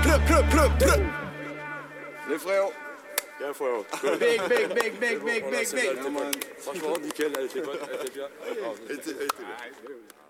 Les frérots. Bien, frérot. Big. Franchement, nickel, elle était bonne, elle était bien. Elle était bien.